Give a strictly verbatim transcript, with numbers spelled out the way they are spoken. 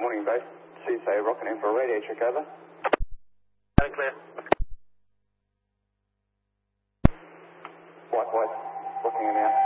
morning, base. C S A rocking in for a radio check, over. Loud and clear. White, white, rocking in now.